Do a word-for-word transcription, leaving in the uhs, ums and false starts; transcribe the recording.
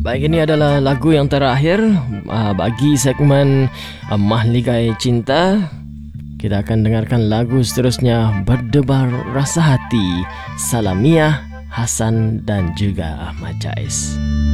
Baik, ini adalah lagu yang terakhir uh, bagi segmen uh, Mahligai Cinta. Kita akan dengarkan lagu seterusnya, Berdebar Rasa Hati, Salamiah, Hasan dan juga Ahmad Jais.